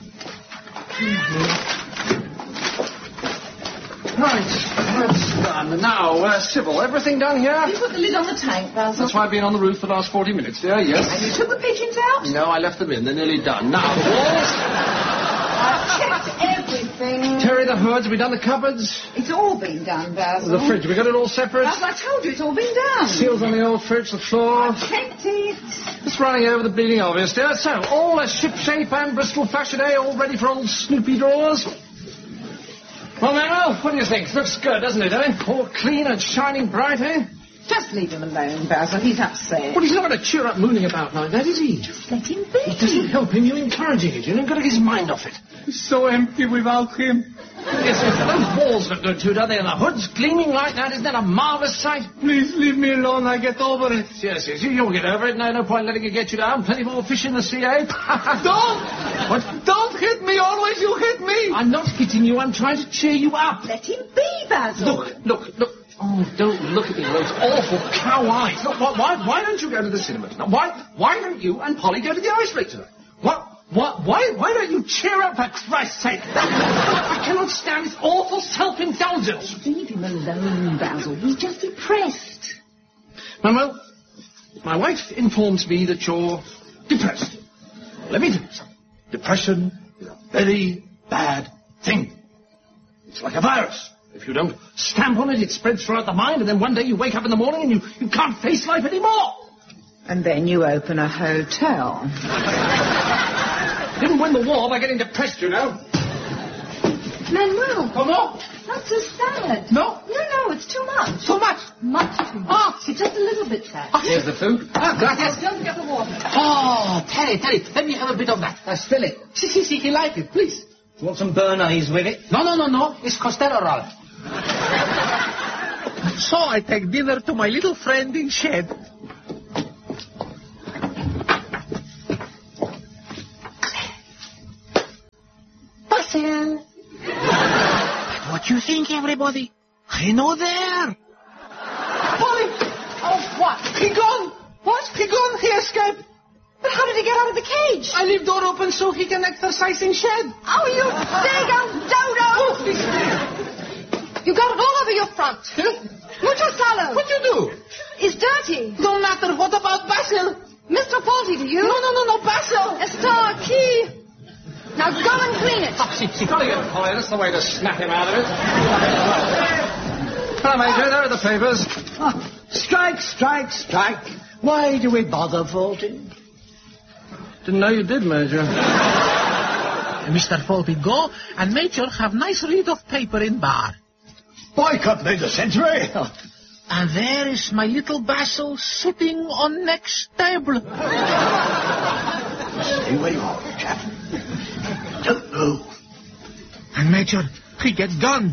Right, that's done. Now, uh, Sybil, everything done here? You put the lid on the tank, Basil. That's why I've been on the roof for the last forty minutes, dear, yes. And you took the pigeons out? No, I left them in. They're nearly done. Now, the walls... I've checked everything. Terry, the hoods, have we done the cupboards? It's all been done, Basil. The fridge, we got it all separate? As I told you, it's all been done. Seals on the old fridge, the floor. I've checked it. It's running over the bleeding obvious, dear. So, all a ship-shape and Bristol fashion, eh? All ready for old Snoopy drawers? Well, Manuel, what do you think? Looks good, doesn't it, eh? All clean and shining bright, eh? Just leave him alone, Basil. He's upset. Well, he's not going to cheer up mooning about like that, is he? Just let him be. It doesn't help him. You're encouraging it. You're not going to get his mind off it. It's so empty without him. Yes, yes, those walls look good too, don't they? And the hood's gleaming like that. Isn't that a marvellous sight? Please leave me alone. I get over it. Yes, yes, you, you'll get over it. No, no point letting it get you down. Plenty more fish in the sea, eh? Don't! What? Don't hit me. Always you hit me. I'm not hitting you. I'm trying to cheer you up. Let him be, Basil. Look, look, look. Oh, don't look at me with those awful cow eyes. Look, why, why, why don't you go to the cinema tonight? Why, why don't you and Polly go to the ice rink tonight? What? What? Why, why don't you cheer up, for Christ's sake? I cannot stand this awful self-indulgence. Leave him alone, Basil. He's just depressed. Manuel, my wife informs me that you're depressed. Let me tell you something. Depression is a very bad thing. It's like a virus. If you don't stamp on it, it spreads throughout the mind, and then one day you wake up in the morning and you, you can't face life anymore. And then you open a hotel. Didn't win the war by getting depressed, you know. Manuel. Oh, no. Not so sad. No? No, no, it's too much. Too much? Much too much. Ah. It's just a little bit sad. Here's the food. Ah, gracias. Oh, don't get the water. Oh, Terry, Terry, let me have a bit of that. Uh, spill it. Si, si, si, he like it, please. You want some Bernays with it? No, no, no, no. It's Costello, Ralph. So I take dinner to my little friend in shed. Basil. What you think, everybody? I know there. Polly! Oh, what? He gone. What? He gone. He escaped. But how did he get out of the cage? I leave door open so he can exercise in shed. Oh, you big old dodo! Oh, he's... You got it all over your front. Mucho salo. What you do? It's dirty. Don't matter. What about Basil? Mister Faulty, do you? No, no, no, no, Basil. Estar aquí. Now go and clean it. Oh, she, she's got to get a Polly. That's the way to snap him out of it. Hello, Major. There are the papers. Oh, strike, strike, strike. Why do we bother, Faulty? Didn't know you did, Major. Mister Faulty, go and Major have nice read of paper in bar. Boycott made the century. And there is my little Basil sitting on next table. Stay where you are, chap. Don't move. And Major, he get gone.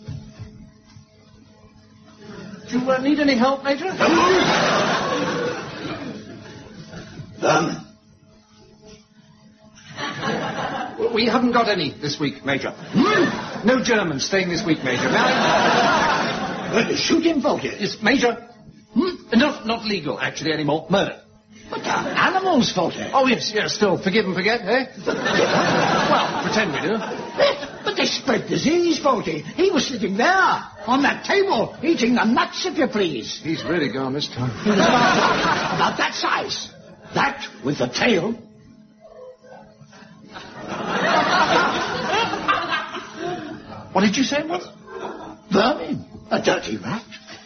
Do you uh, need any help, Major? Um. We haven't got any this week, Major. Mm. No Germans staying this week, Major. Well, shoot him, Faulty. Yes, Major. Hmm? Not, not legal, actually, anymore. Murder. But uh, animals, Faulty. Oh, yes, yes, still. Forgive and forget, eh? Well, pretend we do. But they spread disease, Faulty. He was sitting there, on that table, eating the nuts, if you please. He's really gone this time. About that size. That with the tail. What did you say it was? Vermin. A dirty rat.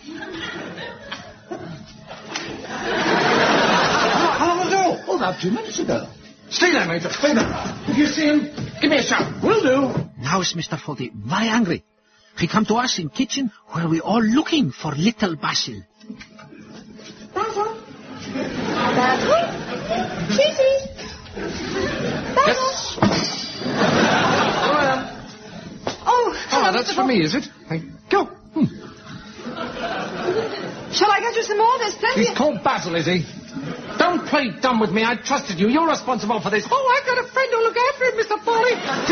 How long ago? Oh, about two minutes ago. Stay there, Major. Stay there. If you see him, give me a shout. Will do. Now is Mister Faulty very angry. He come to us in kitchen where we all looking for little Basil. Basil? Basil? Cheesy? Basil? Yes. Well, Oh, oh, that's for me, is it? Thank Go. Hmm. Shall I get you some more? There's plenty. He's called Basil, is he? Don't play dumb with me. I trusted you. You're responsible for this. Oh, I've got a friend who'll look after him, Mister Foley.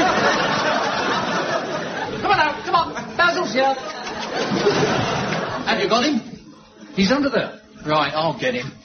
Come on now. Come on. Basil's here. Have you got him? He's under there. Right, I'll get him.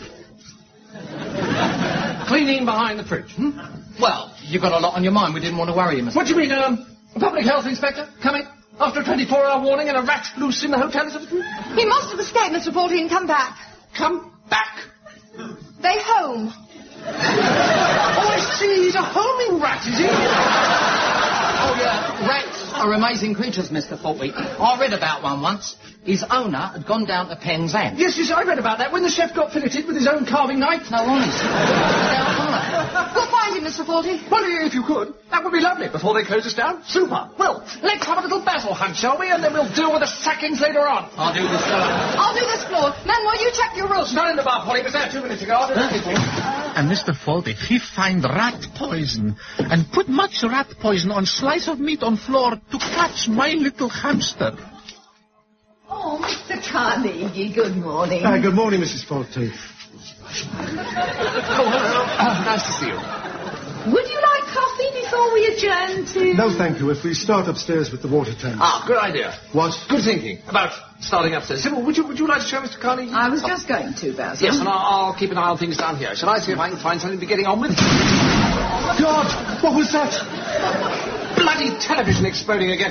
Cleaning behind the fridge. Hmm? Well, you've got a lot on your mind. We didn't want to worry you, Mister What do you mean, um, a public health inspector coming after a twenty-four hour warning and a rat loose in the hotel? Is it true? He must have escaped, Mister Faulty, and come back. Come back. They home. Oh, I see. He's a homing rat, is he? Oh, yeah. Rats are amazing creatures, Mister Faulty. I read about one once. His owner had gone down to Penzance. Yes, yes, I read about that when the chef got filleted with his own carving knife. No, honest. We'll find him, Mister Faulty. Well, if you could, that would be lovely before they close us down. Super. Well, let's have a little Basil hunt, shall we? And then we'll deal with the sackings later on. I'll do this floor. I'll do this floor. Manuel, you check your room. Not in the bar, Polly. It was there two minutes ago. I'll do it. And Mister Faulty, he find rat poison and put much rat poison on slice of meat on floor to catch my little hamster. Oh, Mister Carnegie, good morning. Uh, good morning, Missus Faulty. Oh, hello. Uh, nice to see you. Would you like coffee before we adjourn to... No, thank you. If we start upstairs with the water tanks. Ah, good idea. What? Good thinking about starting upstairs. Sybil, would you, would you like to show Mister Carnegie? I was just going to, Basil. Yes, and I'll, I'll keep an eye on things down here. Shall I see if I can find something to be getting on with? God, what was that? Bloody television exploding again.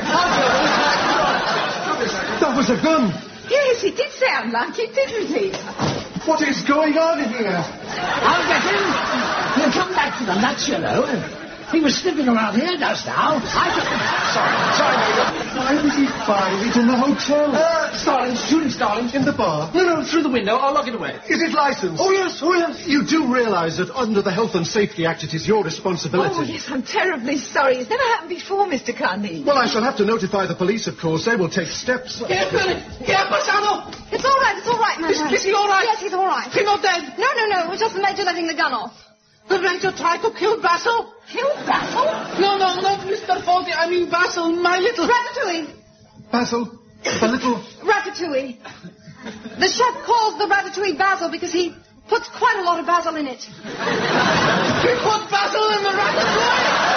That was a gun. Yes, it did sound like it, didn't it? What is going on in here? I'll get him. He'll come back to the nuts, you know. He was sniffing around here just now. I just... Sorry, sorry, Major. Why would he find it in the hotel? Uh, Starling, student Starling. In the bar? No, no, through the window. I'll lock it away. Is it licensed? Oh, yes, oh, yes. You do realise that under the Health and Safety Act it is your responsibility. Oh, yes, I'm terribly sorry. It's never happened before, Mister Carnegie. Well, I shall have to notify the police, of course. They will take steps. Here, Billy. Here, Bassano. It's all right, it's all right, Is, Manuel. is he all right? Yes, he's all right. He's not dead? No, no, no. It was just the Major letting the gun off. The Major tried to kill Basil? Kill Basil? No, no, not Mister Faulty. I mean Basil, my little... Ratatouille. Basil, a little... Ratatouille. The chef calls the ratatouille Basil because he puts quite a lot of basil in it. He put Basil in the ratatouille?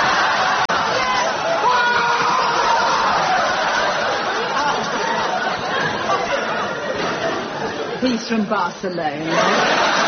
He's from Barcelona.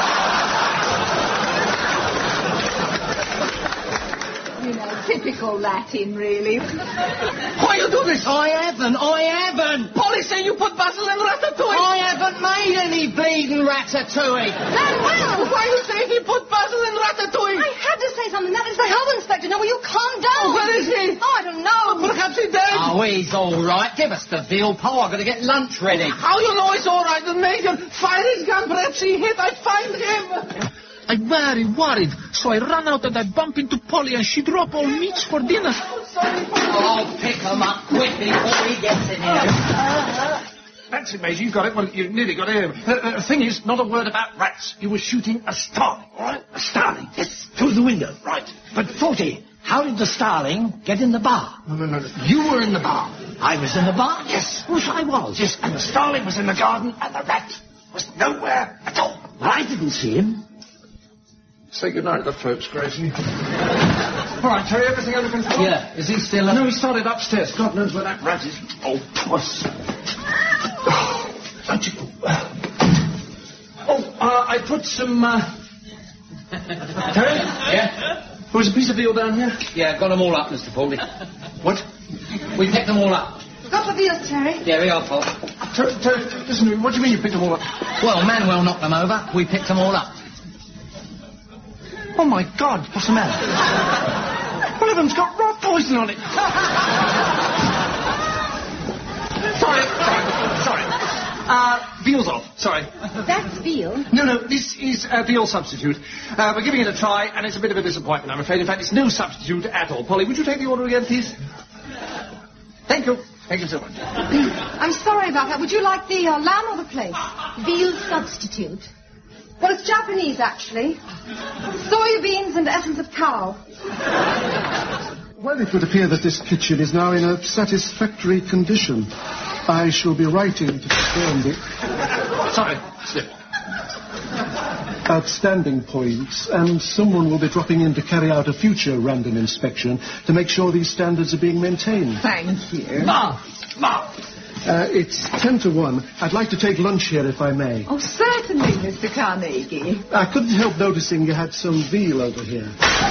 You know, typical Latin, really. Why you do this? I haven't, I haven't. Polly say you put Basil in ratatouille. I haven't made any bleeding ratatouille. Manuel! Why you say he put Basil in ratatouille? I had to say something. That is the health inspector. Now, will you calm down? Oh, where is he? Oh, I don't know. Perhaps he's dead. Oh, he's all right. Give us the veal, Paul. I've got to get lunch ready. How you know he's all right? The Major fired his gun. Perhaps he hit. I find him. I'm very worried, so I run out and I bump into Polly and she drop all meats for dinner. I'll pick him up quickly before he gets in here. That's it, Major. You got it. Well, you nearly got it. Uh, uh, the thing is, not a word about rats. You were shooting a starling, all right? A starling. Yes, through the window. Right. But, Forty, how did the starling get in the bar? No, no, no, no. You were in the bar. I was in the bar? Yes. Of course I was. Yes, and the starling was in the garden and the rat was nowhere at all. Well, I didn't see him. Say goodnight to the folks, Gracie. All right, Terry, everything under control? Yeah. Is he still up? No, he started upstairs. God knows where that rat is. Oh, puss. Oh, don't you... Oh, uh, I put some, uh... Terry? Yeah? There was a piece of veal down here? Yeah, got them all up, Mister Foley. What? We picked them all up. Got the veals, Terry? Yeah, we are, Paul. Terry, Terry, listen to me. What do you mean you picked them all up? Well, Manuel knocked them over. We picked them all up. Oh, my God, what's the matter? One of them's got rat poison on it. sorry, sorry, sorry. Uh, veal's off, sorry. That's veal? No, no, this is a veal substitute. Uh, we're giving it a try, and it's a bit of a disappointment, I'm afraid. In fact, it's no substitute at all. Polly, would you take the order again, please? Thank you. Thank you so much. I'm sorry about that. Would you like the uh, lamb or the plate? Veal substitute. Well, it's Japanese, actually. Soya beans and essence of cow. Well, it would appear that this kitchen is now in a satisfactory condition. I shall be writing to confirm the... Sorry, slip. Outstanding points, and someone will be dropping in to carry out a future random inspection to make sure these standards are being maintained. Thank you. Ma! Ma! Uh, it's ten to one. I'd like to take lunch here, if I may. Oh, certainly, Mister Carnegie. I couldn't help noticing you had some veal over here.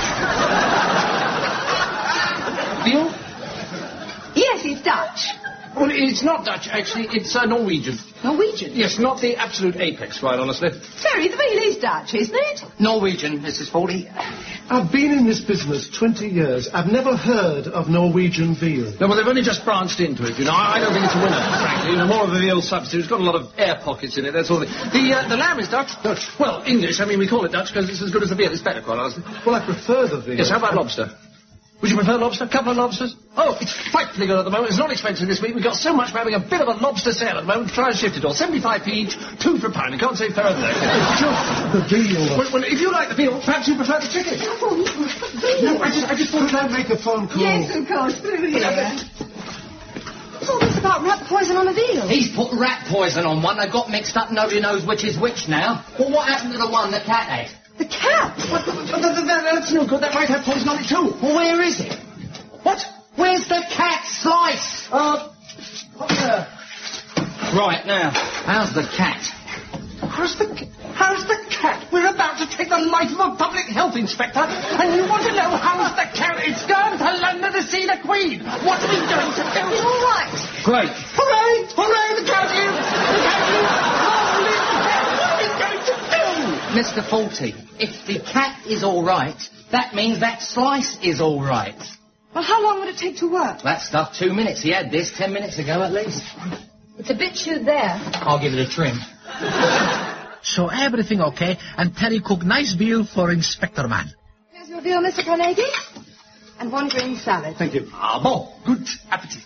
Veal? Yes, it's Dutch. Well, it's not Dutch, actually. It's uh, Norwegian. Norwegian? Yes, not the absolute apex, quite honestly. Terry, the veal is Dutch, isn't it? Norwegian, Missus Foley. I've been in this business twenty years. I've never heard of Norwegian veal. No, well, they've only just branched into it, you know. I don't think it's a winner, frankly. You know, more of a veal substitute. It's got a lot of air pockets in it, that's all. The, the, uh, the lamb is Dutch. Dutch. Well, English. I mean, we call it Dutch because it's as good as the veal. It's better, quite honestly. Well, I prefer the veal. Yes, how about lobster? Would you prefer lobster? A couple of lobsters? Oh, it's frightfully good at the moment. It's not expensive this week. We've got so much we're having a bit of a lobster sale at the moment. Try and shift it all. seventy-five p each, two for a pound. You can't say fairer than that. The veal. Well, well, if you like the veal, perhaps you prefer the chicken. No, I just, I just thought I'd make a phone call. Yes, of course, through here. What's all this about rat poison on a veal? He's put rat poison on one. They got mixed up. Nobody knows which is which now. Well, what happened to the one the cat ate? The cat? What, that, that, that, that's no good. That might have poison on it, too. Well, where is it? What? Where's the cat slice? Uh, what the... Right, now, how's the cat? How's the... How's the cat? We're about to take the life of a public health, Inspector, and you want to know how's the cat? It's going to London to see the Queen. What are we going to do? It's all right. Great. Hooray! Hooray, the cat is! The cat is! Holy cat! What are we going to do? Mister Faulty, if the cat is all right, that means that slice is all right. Well, how long would it take to work? That stuff, two minutes. He had this ten minutes ago at least. It's a bit chewed there. I'll give it a trim. So everything okay, and Terry cook nice meal for Inspector Man. Here's your veal, Mister Carnegie. And one green salad. Thank you. Ah, bon. Good appetit.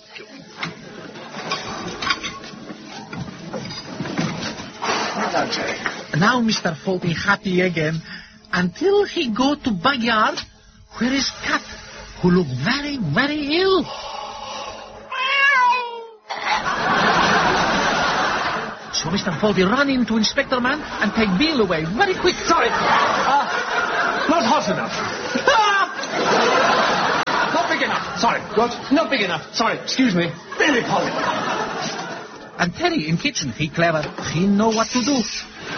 Hello, Terry. Now Mister Faulty happy again, until he go to backyard, where is cat, who look very, very ill. So Mister Faulty run into Inspector Man and take Bill away very quick. Sorry. Uh, not hot enough. Ah! Not big enough. Sorry. What? Not big enough. Sorry. Excuse me. Really, Polly. And Terry in kitchen, he clever. He know what to do.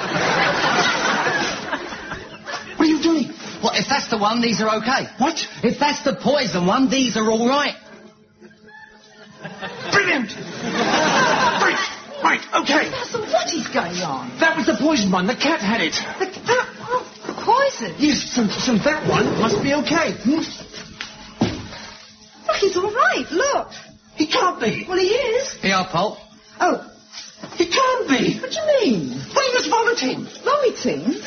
What are you doing? Well, if that's the one, these are okay. What? If that's the poison one, these are all right. Brilliant! Right, right, okay. So what is going on? That was the poison one. The cat had it. The cat? Oh, poison? Yes, so, so that one must be okay. Hmm? Look, he's all right. Look. He can't be. Well, he is. Here, Pulp. Oh. He can't be. What do you mean? Well, he was vomiting. Vomiting?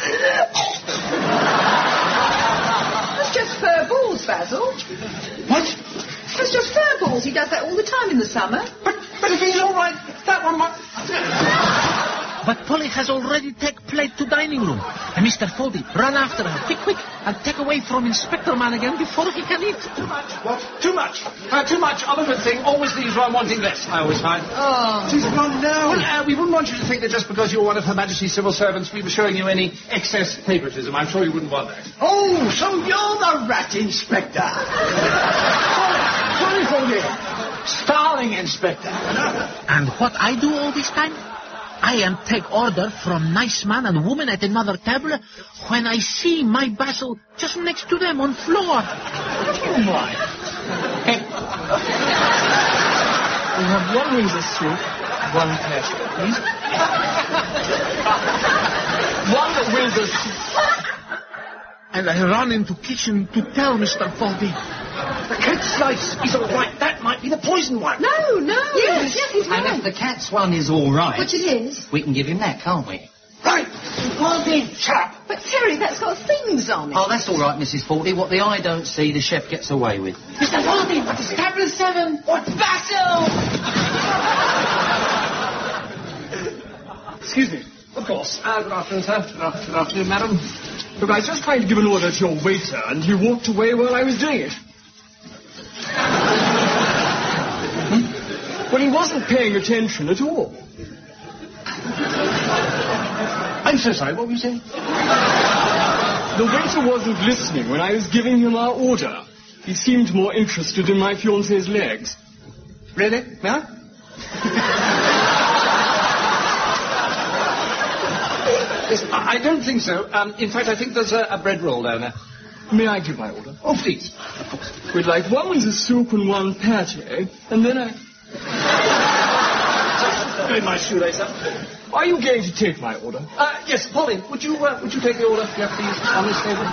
That's just fur balls, Basil. What? That's just fur balls. He does that all the time in the summer. But, but if he's all right, that one might... But Polly has already take plate to dining room. And Mister Faulty run after her, quick, quick, and take away from Inspector Man again before he can eat. Too much. What? Too much. Uh, too much. Other good thing always leaves one wanting less, I always find. Oh. She's gone now. Well, uh, we wouldn't want you to think that just because you were one of Her Majesty's civil servants, we were showing you any excess favouritism. I'm sure you wouldn't want that. Oh, so you're the rat inspector. Sorry, Faulty. Starling inspector. And what I do all this time? I am take order from nice man and woman at another table when I see my Basil just next to them on floor. Why? We have one Windsor soup, one pesto, please. One Windsor soup. And I run into kitchen to tell Mister Faulty. The cat slice is all right. That might be the poison one. No, no. Yes, yes, he's right. And if the cat's one is all right... Which it is. We can give him that, can't we? Right. Faulty, chap. But, Terry, that's got things on it. Oh, that's all right, Missus Faulty. What the eye don't see, the chef gets away with. Mister Faulty, what is it? Tablet seven. What, Basil? Excuse me. Of course. Uh, good afternoon, sir. Good afternoon, good afternoon, madam. Look, I was just trying to give an order to your waiter, and he walked away while I was doing it. hmm? Well, he wasn't paying attention at all. I'm so sorry, what were you saying? The waiter wasn't listening when I was giving him our order. He seemed more interested in my fiancé's legs. Really? Yeah? Yes, I I don't think so. Um, in fact, I think there's a, a bread roll down there. May I give my order? Oh, please. Of course. We'd like one with a soup and one pate, and then I... In my shoelace. Are you going to take my order? Uh, yes, Polly, would you uh, would you take the order, yeah, please, on this table?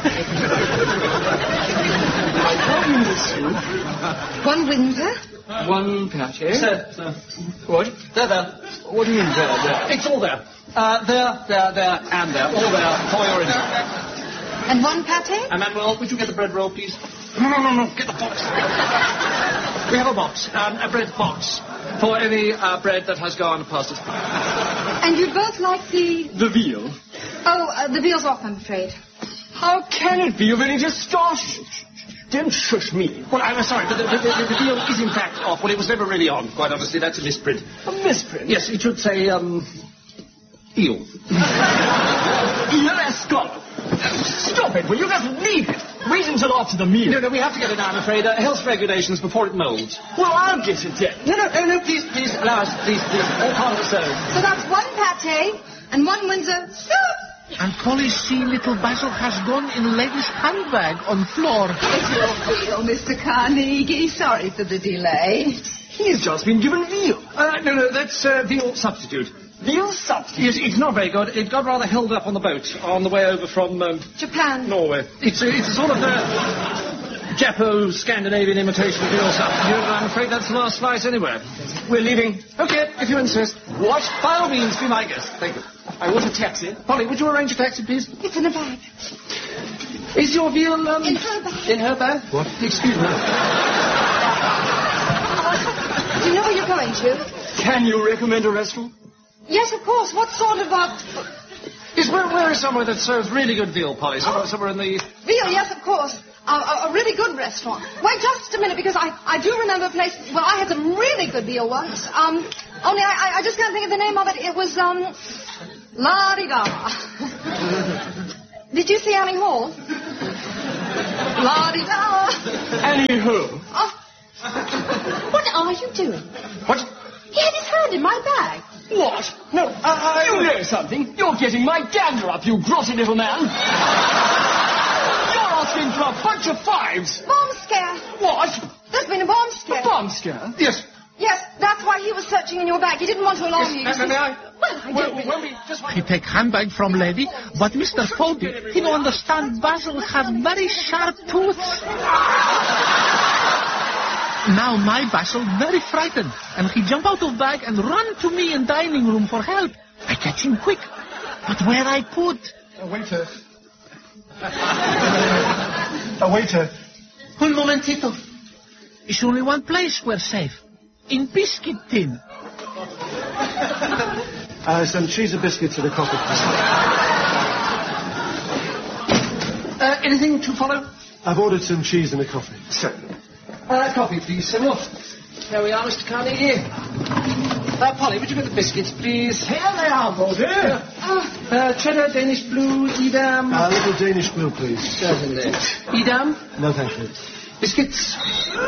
One Windsor soup. One Windsor? One pate. Sir, sir. What? There, there. What do you mean, there, there? It's all there. Uh, there, there, there, and there. All there for your interest. And one pate? And Manuel, would you get the bread roll, please? No, no, no, no. Get the box. We have a box, um, a bread box, for any uh, bread that has gone past its time. And you both like the... The veal. Oh, uh, the veal's off, I'm afraid. How can it be? You've only just started. Don't shush me. Well, I'm sorry, but the, the, the, the veal is in fact off. Well, it was never really on, quite honestly. That's a misprint. A misprint? Yes, it should say, um... eel. Eel escallop. Stop it, will you? Just leave it. Wait until after the meal. No, no, we have to get it now, I'm afraid. Uh, health regulations before it molds. Well, I'll get it then. No, no, no, no, please, please, allow us, please, please. All part of the service. So that's one pate and one Windsor soup. And Polly see little Basil has gone in lady's handbag on floor. It's your veal, Mister Carnegie. Sorry for the delay. He's just been given veal. Uh, no, no, that's uh, veal substitute. Veal substitute? Yes, it's not very good. It got rather held up on the boat on the way over from... Um, Japan. Norway. It's a, it's a sort of uh, Japo-Scandinavian imitation of veal substitute, and I'm afraid that's the last slice anyway. We're leaving. Okay, if you insist. What? By all means, be my guest. Thank you. I want a taxi. Polly, would you arrange a taxi, please? It's in a bag. Is your veal... Um, in her bag. In her bag? What? Excuse me. Do you know where you're going to? Can you recommend a restaurant? Yes, of course. What sort of, uh... Yes, where, where is somewhere that serves really good veal, Polly? Somewhere, somewhere in the... Veal, yes, of course. Uh, a, a really good restaurant. Wait just a minute, because I, I do remember a place... Well, I had some really good veal once. Um, only I, I just can't think of the name of it. It was, um... La-di-da. Did you see Annie Hall? La-di-da. Annie who? Oh. What are you doing? What? He had his hand in my bag. What? No, uh, uh, you know something. You're getting my gander up, you grotty little man. You're asking for a bunch of fives. Bomb scare. What? There's been a bomb scare. A bomb scare? Yes. Yes, that's why he was searching in your bag. He didn't want to alarm you. Yes, you may I? Well, I well, don't really... well, we just... He take handbag from lady, but Mister Folty, he don't understand Basil has very sharp tooth. Now my Basil very frightened, and he jump out of bag and run to me in dining room for help. I catch him quick, but where I put? A waiter. A waiter. Un momentito. It's only one place we're safe. In biscuit tin. Uh, some cheese and biscuits and a coffee, please. Uh, anything to follow? I've ordered some cheese and a coffee. Certainly. Uh, coffee, please, Sybil. Here we are, Mister Carnegie. Uh, Polly, would you get the biscuits, please? Here they are, Walter. Uh, uh, cheddar, Danish blue, Edam. A little Danish blue, please. Certainly. Edam? No, thank you. Biscuits?